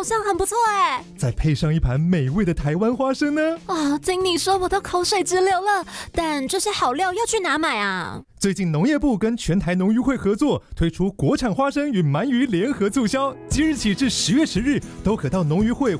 像很不错哎。 再配上一盘美味的台湾花生呢？ 经你说我都口水直流了。但这些好料要去哪买啊？ 最近农业部跟全台农渔会合作，推出国产花生与鳗鱼联合促销，即日起至10月10日，都可到农渔会